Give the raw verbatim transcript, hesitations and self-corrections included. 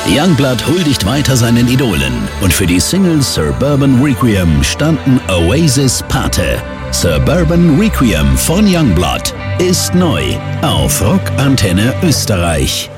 Youngblood huldigt weiter seinen Idolen und für die Single Suburban Requiem standen Oasis Pate. Suburban Requiem von Youngblood ist neu auf Rock Antenne Österreich.